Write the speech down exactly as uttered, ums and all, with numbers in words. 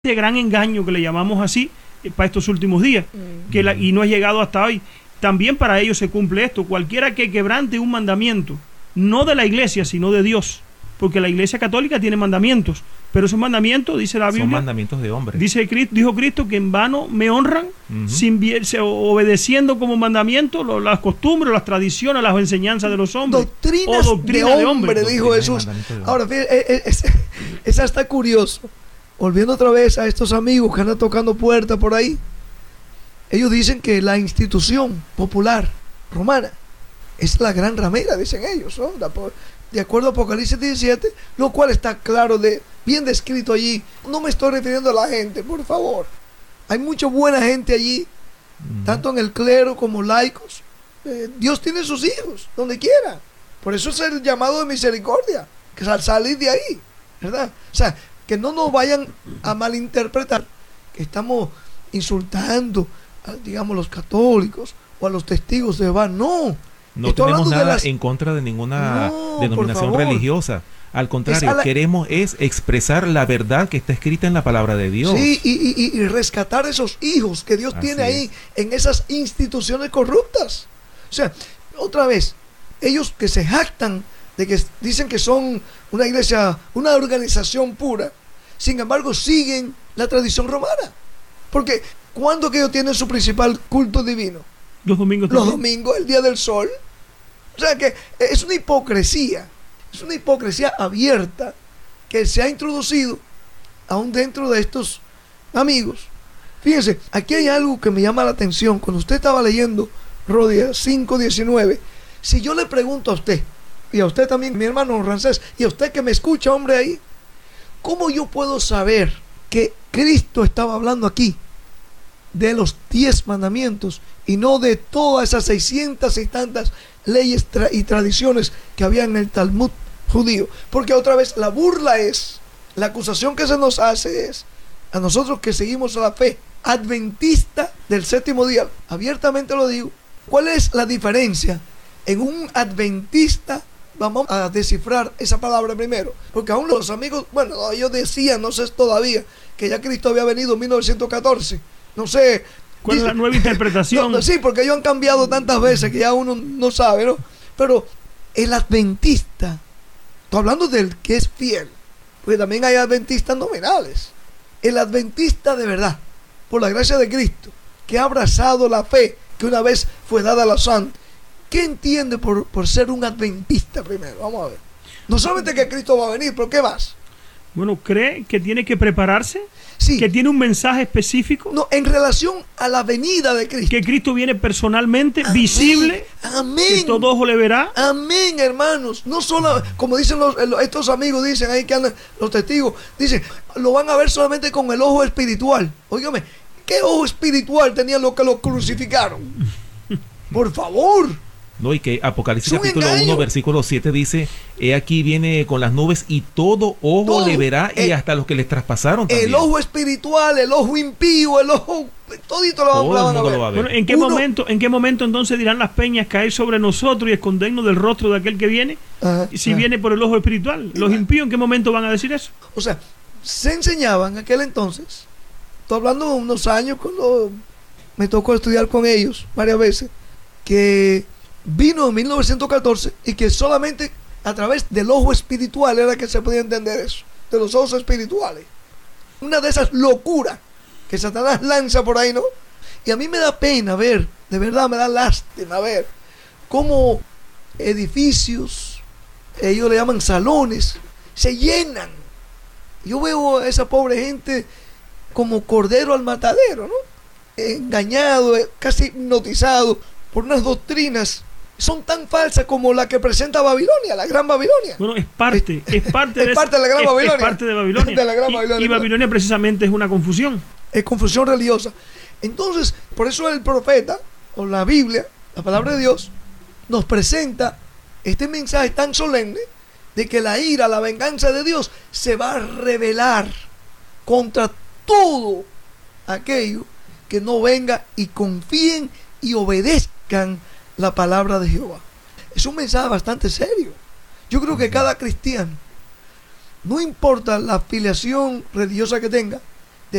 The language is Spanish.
este gran engaño que le llamamos así eh, para estos últimos días, mm. que la, y no ha llegado hasta hoy. También para ellos se cumple esto: cualquiera que quebrante un mandamiento, no de la iglesia, sino de Dios, porque la iglesia católica tiene mandamientos, pero esos mandamientos, dice la Biblia, son mandamientos de hombres. Dice Cristo, dijo Cristo que en vano me honran, uh-huh. sin bien, se, obedeciendo como mandamiento lo, las costumbres, las tradiciones, las enseñanzas de los hombres. Doctrinas o doctrina de, de hombre, de dijo Jesús. Ahora, fíjate, es, es, esa está curioso. Volviendo otra vez a estos amigos que andan tocando puertas por ahí, ellos dicen que la institución popular romana es la gran ramera, dicen ellos, ¿no? De acuerdo a Apocalipsis diecisiete, lo cual está claro, de, bien descrito allí. No me estoy refiriendo a la gente, por favor. Hay mucha buena gente allí, uh-huh. tanto en el clero como laicos. Eh, Dios tiene sus hijos, donde quiera. Por eso es el llamado de misericordia, que al salir de ahí, ¿verdad? O sea, que no nos vayan a malinterpretar que estamos insultando a, digamos, los católicos o a los testigos de Jehová. No. No Estoy tenemos nada las... en contra de ninguna no, denominación religiosa. Al contrario, la... queremos es expresar la verdad que está escrita en la palabra de Dios. Sí, y, y, y rescatar esos hijos que Dios Así tiene ahí es. en esas instituciones corruptas. O sea, otra vez, ellos que se jactan de que dicen que son una iglesia, una organización pura, sin embargo siguen la tradición romana. Porque ¿cuándo que ellos tienen su principal culto divino? Los domingos. Los domingos, el día del sol. O sea que es una hipocresía. Es una hipocresía abierta que se ha introducido aún dentro de estos amigos. Fíjense, aquí hay algo que me llama la atención. Cuando usted estaba leyendo Rodia cinco diecinueve, si yo le pregunto a usted, y a usted también, mi hermano Rancés, y a usted que me escucha, hombre, ahí, ¿cómo yo puedo saber que Cristo estaba hablando aquí de los diez mandamientos y no de todas esas seiscientas y tantas leyes tra- y tradiciones que había en el Talmud judío? Porque otra vez la burla es, la acusación que se nos hace es a nosotros que seguimos la fe adventista del séptimo día. Abiertamente lo digo. ¿Cuál es la diferencia en un adventista? Vamos a descifrar esa palabra primero, porque aún los amigos, bueno, ellos decían, no sé todavía, que ya Cristo había venido en mil novecientos catorce. No sé. ¿Cuál dice, es la nueva interpretación? No, no, sí, porque ellos han cambiado tantas veces que ya uno no sabe, ¿no? Pero el adventista, estoy hablando del que es fiel, porque también hay adventistas nominales. El adventista de verdad, por la gracia de Cristo, que ha abrazado la fe que una vez fue dada a los santos. ¿Qué entiende por, por ser un adventista primero? Vamos a ver. No solamente que Cristo va a venir, pero ¿qué más? Bueno, ¿cree que tiene que prepararse? Sí. ¿Que tiene un mensaje específico? No, en relación a la venida de Cristo. Que Cristo viene personalmente, Amén. visible. Amén. Que todo ojo le verá. Amén, hermanos. No solo, como dicen los, estos amigos, dicen ahí que andan los testigos, dicen, lo van a ver solamente con el ojo espiritual. Óigame, ¿qué ojo espiritual tenían los que lo crucificaron? Por favor. No, y que Apocalipsis capítulo uno, versículo siete dice, he aquí viene con las nubes y todo ojo todo, le verá y el, hasta los que les traspasaron también. El ojo espiritual, el ojo impío, el ojo, todito lo, todo van, a ver. Lo va a ver. Bueno, ¿en qué Uno, momento, en qué momento entonces dirán las peñas caer sobre nosotros y escondernos del rostro de aquel que viene? Ajá, si ajá. viene por el ojo espiritual. ¿Los impíos en qué momento van a decir eso? O sea, se enseñaban en aquel entonces, estoy hablando de unos años cuando me tocó estudiar con ellos varias veces, que vino en mil novecientos catorce y que solamente a través del ojo espiritual era que se podía entender eso, de los ojos espirituales. Una de esas locuras que Satanás lanza por ahí, ¿no? Y a mí me da pena ver, de verdad me da lástima ver cómo edificios, ellos le llaman salones, se llenan. Yo veo a esa pobre gente como cordero al matadero, ¿no? Engañado, casi hipnotizado por unas doctrinas son tan falsas como la que presenta Babilonia, la gran Babilonia. Bueno, es parte, es parte, es de, parte de la gran es, Babilonia. Es parte de Babilonia. De la gran Babilonia. Y, y Babilonia precisamente es una confusión. Es confusión religiosa. Entonces, por eso el profeta, o la Biblia, la palabra de Dios, nos presenta este mensaje tan solemne de que la ira, la venganza de Dios se va a revelar contra todo aquello que no venga y confíen y obedezcan la palabra de Jehová. Es un mensaje bastante serio. Yo creo que cada cristiano, no importa la afiliación religiosa que tenga,